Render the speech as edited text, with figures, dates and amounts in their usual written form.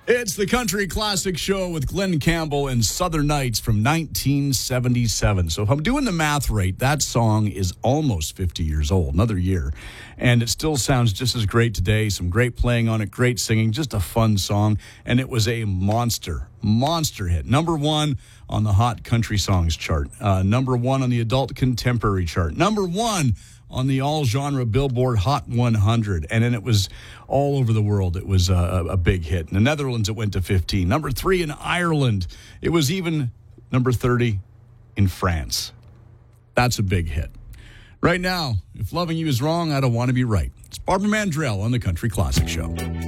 It's the Country Classic Show with Glenn Campbell and Southern Nights from 1977. So if I'm doing the math right, that song is almost 50 years old, another year. And it still sounds just as great today. Some great playing on it, great singing, just a fun song. And it was a monster hit. Number one on the Hot Country Songs chart. Number one on the Adult Contemporary chart. Number one on the all-genre Billboard Hot 100, and then it was all over the world. It was a big hit. In the Netherlands, it went to 15. Number 3 in Ireland. It was even number 30 in France. That's a big hit. Right now, if loving you is wrong, I don't want to be right. It's Barbara Mandrell on the Country Classic Show.